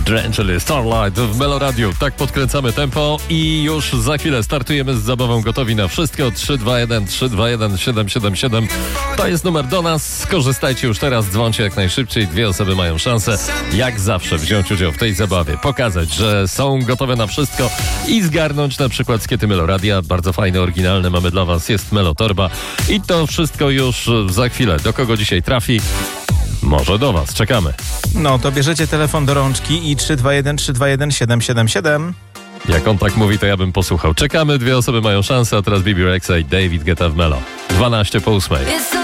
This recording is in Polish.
Czyli Starlight w Meloradiu. Tak podkręcamy tempo i już za chwilę startujemy z zabawą Gotowi na wszystko. 321 321 777 to jest numer do nas. Skorzystajcie już teraz, dzwońcie jak najszybciej. 2 osoby mają szansę, jak zawsze, wziąć udział w tej zabawie. Pokazać, że są gotowe na wszystko i zgarnąć na przykład skiety Meloradia. Bardzo fajne, oryginalne mamy dla was. Jest Melotorba i to wszystko już za chwilę. Do kogo dzisiaj trafi? Może do was. Czekamy. No to bierzecie telefon do rączki i 321 321 777. Jak on tak mówi, to ja bym posłuchał. Czekamy, 2 osoby mają szansę, a teraz Bibi Rexa i David Guetta w Melo. 12 po 8.